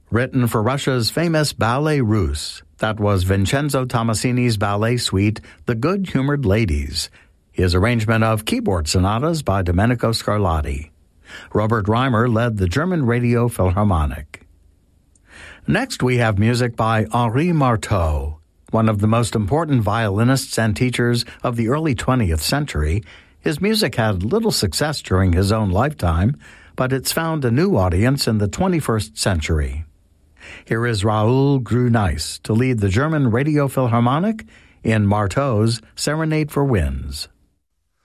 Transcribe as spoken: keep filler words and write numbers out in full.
written for Russia's famous Ballet Russe. That was Vincenzo Tomasini's ballet suite, The Good-Humored Ladies, his arrangement of keyboard sonatas by Domenico Scarlatti. Robert Reimer led the German Radio Philharmonic. Next, we have music by Henri Marteau, one of the most important violinists and teachers of the early twentieth century. His music had little success during his own lifetime, but it's found a new audience in the twenty-first century. Here is Raoul Grüneiss to lead the German Radio Philharmonic in Marteau's Serenade for Winds.